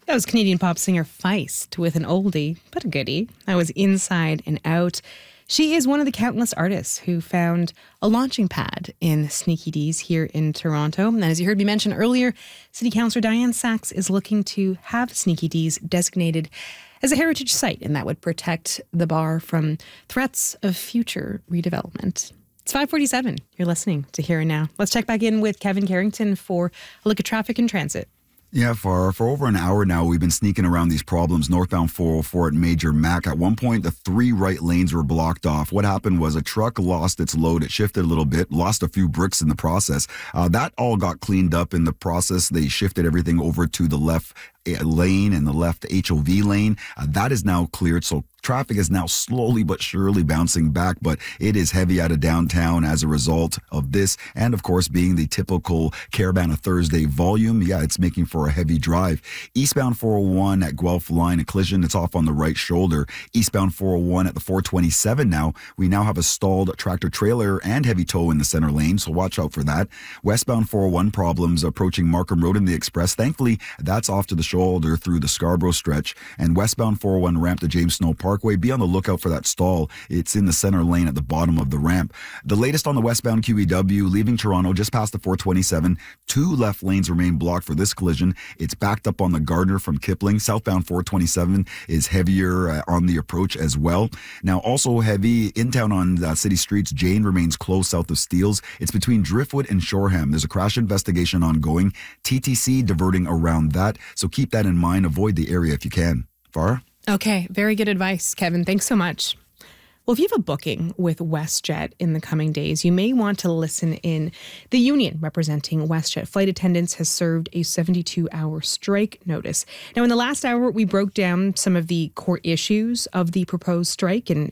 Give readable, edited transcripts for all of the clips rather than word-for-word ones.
That was Canadian pop singer Feist with an oldie, but a goodie. That was Inside and Out. She is one of the countless artists who found a launching pad in Sneaky D's here in Toronto. And as you heard me mention earlier, City Councillor Diane Sachs is looking to have Sneaky D's designated as a heritage site, and that would protect the bar from threats of future redevelopment. It's 5:47. You're listening to Here and Now. Let's check back in with Kevin Carrington for a look at traffic and transit. Yeah, for over an hour now, we've been sneaking around these problems. Northbound 404 at Major Mac. At one point, the 3 right lanes were blocked off. What happened was a truck lost its load. It shifted a little bit, lost a few bricks in the process. That all got cleaned up in the process. They shifted everything over to the left lane and the left HOV lane. That is now cleared. So traffic is now slowly but surely bouncing back, but it is heavy out of downtown as a result of this. And of course, being the typical Caravana Thursday volume, it's making for a heavy drive. Eastbound 401 at Guelph line, a collision. It's off on the right shoulder. Eastbound 401 at the 427 now. We now have a stalled tractor trailer and heavy tow in the center lane, so watch out for that. Westbound 401 problems approaching Markham Road in the Express. Thankfully, that's off to the shoulder through the Scarborough stretch. And westbound 401 ramp to James Snow Parkway. Be on the lookout for that stall. It's in the center lane at the bottom of the ramp. The latest on the westbound QEW leaving Toronto just past the 427. 2 left lanes remain blocked for this collision. It's backed up on the Gardner from Kipling. Southbound 427 is heavier on the approach as well. Now also heavy in town on city streets. Jane remains closed south of Steeles. It's between Driftwood and Shoreham. There's a crash investigation ongoing. TTC diverting around that. So keep that in mind. Avoid the area if you can. Farah? Okay, very good advice, Kevin. Thanks so much. Well, if you have a booking with WestJet in the coming days, you may want to listen in. The union representing WestJet flight attendants has served a 72-hour strike notice. Now, in the last hour, we broke down some of the core issues of the proposed strike and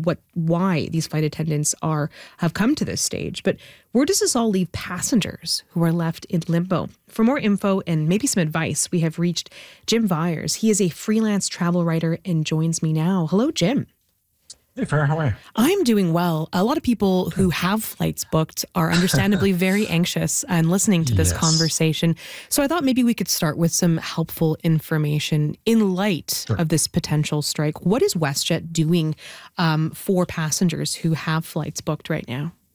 why these flight attendants have come to this stage. But where does this all leave passengers who are left in limbo? For more info and maybe some advice, we have reached Jim Vyers. He is a freelance travel writer and joins me now. Hello, Jim. Hey, Farah, how are you? I'm doing well. A lot of people who have flights booked are understandably very anxious and listening to this conversation. So I thought maybe we could start with some helpful information in light of this potential strike. What is WestJet doing for passengers who have flights booked right now?